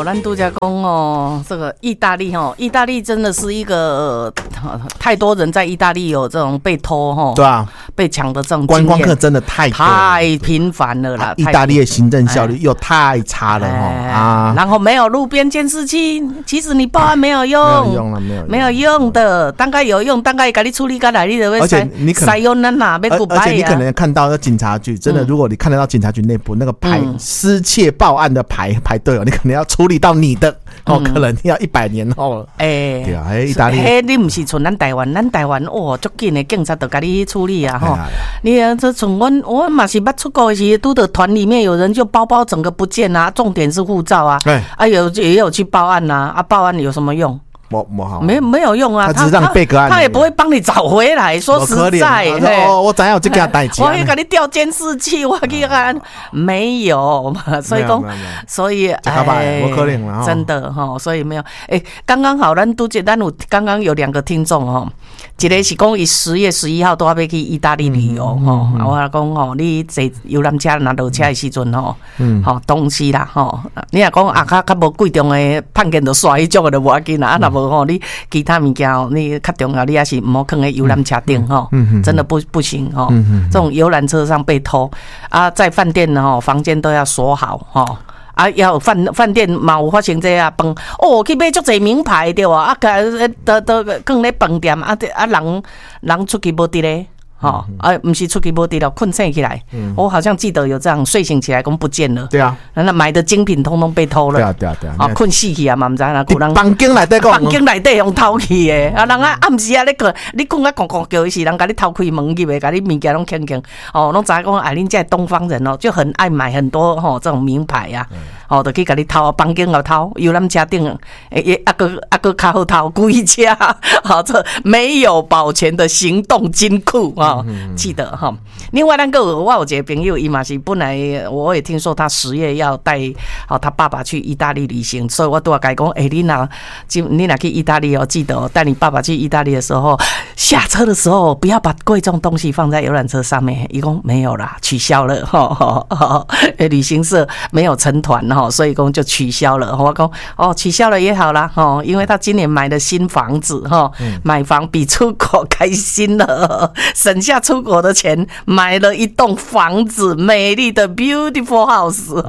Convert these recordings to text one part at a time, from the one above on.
咱度假讲哦，这个意大利哦，意大利真的是一个太多人在意大利有这种被偷哈， 对啊， 被抢的这种观光客真的太频繁了啦。 意大利的行政效率又太差了啊， 然后没有路边监视器，其实你报案没有用，没有用的，大概有用，大概给你处理个来，你就会塞用那哪被古拜啊。 而且你可能看到警察局，真的，如果你看得到警察局内部那个排失窃报案的排队哦，你可能要处理到你的哦，可能要100年后了。对啊，意大利， 你不是像咱台湾哇，足紧的警察就给你处理啊吼。你这从我嘛是捌出国时，拄到团里面有人就包包整个不见啊，重点是护照啊，也有去报案啊，报案有什么用？没有用啊， 他只是让你备个案， 他也不会帮你找回来。说实在， 我怎样有这给他带起？ 我会给你调监视器，我给他没有，所以讲，所以我可怜了， 真的哈，所以没有。刚刚好，咱刚刚有2个听众哈，一个是讲伊10月11号都要去意大利旅游哈，我讲吼，你坐游览车拿落车的时阵吼，吼东西啦吼，你若讲较无贵重的判件就刷迄种的就无要紧啦，啊若无你其他物件你较重要，你也是唔好放在游览车顶吼，真的不行吼。这种游览车上被偷啊，在饭店吼房间都要锁好吼。啊，要饭店嘛有发生这啊饭去买足侪名牌对啊，都放咧饭店啊人出去无伫咧。不是出去没地了，困醒起来。我好像记得有这样，睡醒起来讲不见了。 对啊， 那买的精品通通被偷了。 对啊， 困死去啊嘛，唔知啦。 房间内底用偷去的，人啊暗时啊，你困啊，咣叫是人家你偷开门去呗，甲你物件拢轻轻。拢知讲恁这东方人就很爱买很多这种名牌啊，就去甲你偷，房间又偷，游览车顶个较好偷，规车这没有保全的行动金库啊。记得哈。另外，我有一个朋友，伊嘛是本来我也听说他10月要带他爸爸去意大利旅行，所以我都要跟他讲，你若去意大利记得带你爸爸去意大利的时候，下车的时候不要把贵重东西放在游览车上面。伊讲没有啦，取消了旅行社没有成团所以讲就取消了。我讲取消了也好啦因为他今年买了新房子买房比出国开心了，省下出国的钱买了一栋房子，美丽的 beautiful house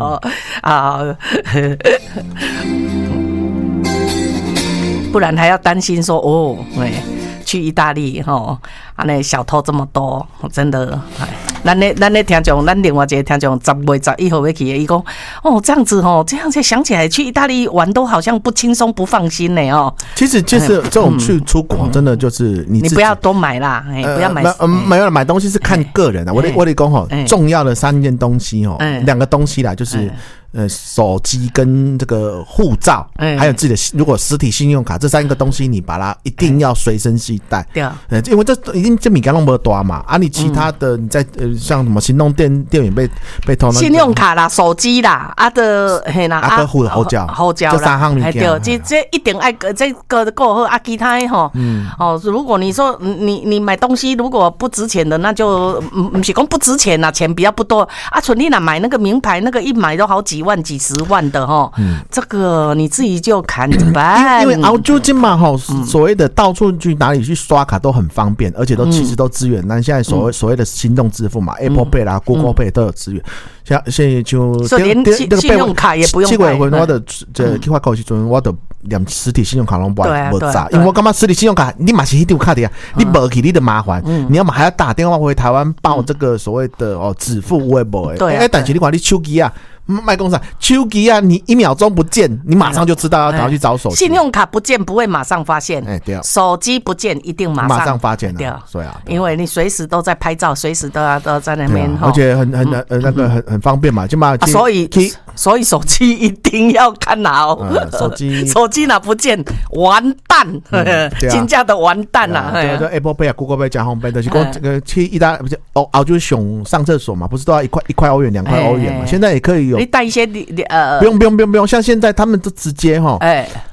不然还要担心说去意大利那小偷这么多，真的咱的听众，咱另外一个听众10月11号要去的，伊讲这样子这样才想起来去意大利玩都好像不轻松不放心呢其实这种去出国真的就是你不要多买啦，不要买买东西是看个人我得讲重要的3件东西2个东西啦，就是手机跟这个护照，还有自己的如果实体信用卡，这3个东西你把它一定要随身携带。对啊，因为这一定这米干弄不多嘛你其他的你在像什么行动电源被偷， 信用卡啦、手机啦，嘿啦， 护照这 3项物件， 这一定爱这个够好其他如果你说你买东西如果不值钱的，那就不是讲不值钱啦，钱比较不多纯你买那个名牌，那个一买都好几万几10万的这个你自己就看着办。 因为澳洲今嘛所谓的到处去哪里去刷卡都很方便，而且其实都支援。那现在所谓的行动支付嘛，Apple Pay 啦、Google Pay 都有支援。现在就连信用卡也不用。 7月份我的去发卡时阵，我的连实体信用卡拢无查，因为我感觉实体信用卡你嘛是迄张卡的啊，你无去你的麻烦，你要嘛还要打电话回台湾报这个所谓的支付有的无的。但是你看你手机啊。卖公司手机啊，你1秒钟不见，你马上就知道要去找手机。 信用卡不见不会马上发现，手机不见一定马上发现对因为你随时都在拍照，随时都在那边， 而且很方便嘛，就嘛。 所以手机一定要看好，手机哪不见完蛋，真正的完蛋啦。 对，Apple Pay 啊 ，Google Pay 加 Home Pay 就是讲这个去意大利不是澳洲熊上厕所嘛，不是都要1块欧元、2块欧元嘛？现在也可以有。 你带一些不用，像现在他们都直接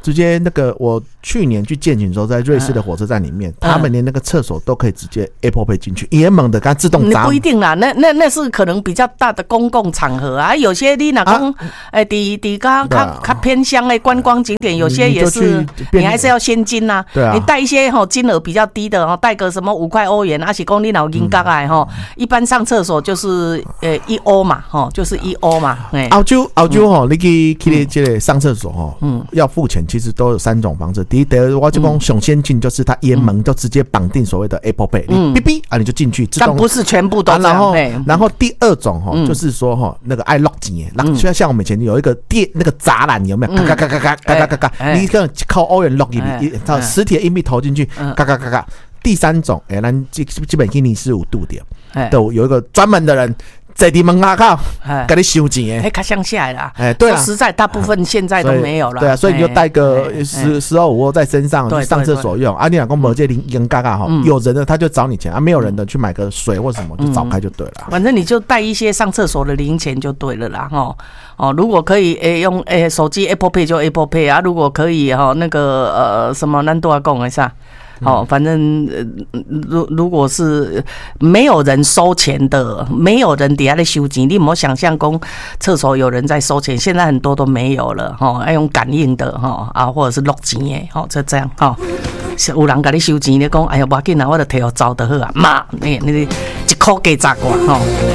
直接那个我去年去健行的时候，在瑞士的火车站里面，他们连那个厕所都可以直接 Apple Pay 进去，也猛的，它自动闸。 不一定啦，那是可能比较大的公共场合啊，有些你哪讲，较偏乡的观光景点，有些也是，你还是要现金呐。 对啊， 你带一些金额比较低的带个什么5块欧元，而且讲你老银角来一般上厕所就是1欧嘛，就是1欧嘛。 澳洲你去这个上厕所要付钱，其实都有3种方式。第一，我就讲上先进，就是它沿门就直接绑定所谓的 Apple Pay， 你哔哔啊你就进去，自动。 但不是全部都这样。 然后第二种就是说那个爱 lock 钱，像我们以前有一个那个闸栏有没有？嘎嘎嘎嘎嘎嘎嘎嘎，你可能靠欧元 lock 它实体的硬币投进去，嘎嘎嘎嘎。第三种，咱基本给你15度点，都有一个专门的人。在地门口给你收钱诶，较乡下啦。 对啊， 实在大部分现在都没有了。 对啊，所以你就带个10欧5欧在身上去上厕所用。啊，你老公没这零嘎嘎哈，有人的他就找你钱啊，没有人的去买个水或什么就找开就对了。 反正你就带一些上厕所的零钱就对了啦，如果可以用手机 Apple Pay 就 Apple Pay 啊，如果可以那个什么咱都要讲一下。反正如果是没有人收钱的，没有人底下在收钱，你有没有想象讲厕所有人在收钱？现在很多都没有了，要用感应的或者是录钱的，就这样有人给你收钱，你讲哎呀，不要紧啦，我就提好走就好啊，妈，你1块加10块